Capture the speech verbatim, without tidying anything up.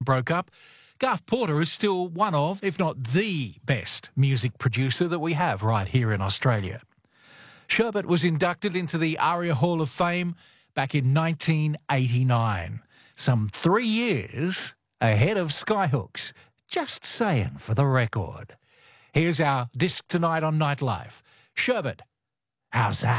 broke up, Garth Porter is still one of, if not the best music producer that we have right here in Australia. Sherbet was inducted into the ARIA Hall of Fame back in nineteen eighty-nine, some three years ahead of Skyhooks. Just saying for the record. Here's our disc tonight on Nightlife. Sherbet, how's that?